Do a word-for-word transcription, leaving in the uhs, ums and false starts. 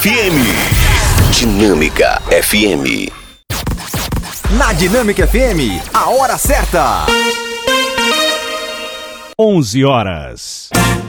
F M. Dinâmica F M. Na Dinâmica F M, a hora certa. onze horas.